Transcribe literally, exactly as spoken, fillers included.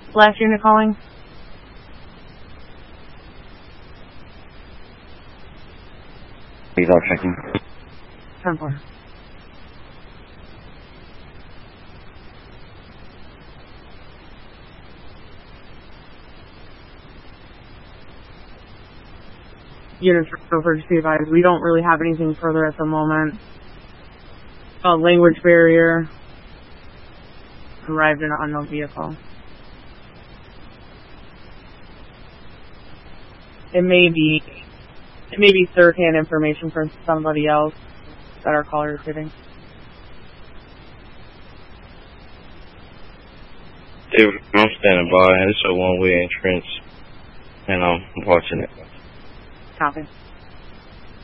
Last unit calling. Eval checking. ten four. Units over to be advised. We don't really have anything further at the moment. Uh, language barrier. Arrived in an unknown vehicle. It may be, it may be third-hand information from somebody else that our caller is getting. Dude, I'm standing by. It's a one-way entrance, and I'm watching it. Copy.